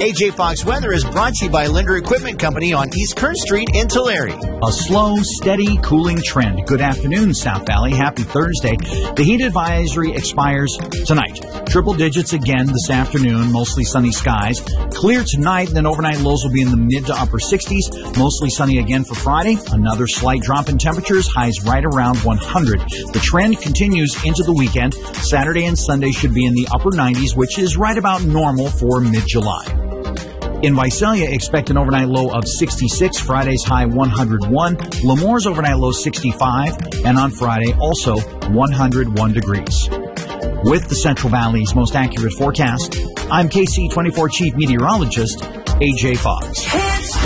AJ Fox weather is brought to you by Linder Equipment Company on East Kern Street in Tulare. A slow, steady, cooling trend. Good afternoon, South Valley. Happy Thursday. The heat advisory expires tonight. Triple digits again this afternoon. Mostly sunny skies. Clear tonight, then overnight lows will be in the mid to upper 60s. Mostly sunny again for Friday. Another slight drop in temperatures. Highs right around 100. The trend continues into the weekend. Saturday and Sunday should be in the upper 90s, which is right about normal for mid-July. In Visalia, expect an overnight low of 66, Friday's high 101, Lemore's overnight low 65, and on Friday also 101 degrees. With the Central Valley's most accurate forecast, I'm KC24 Chief Meteorologist AJ Fox.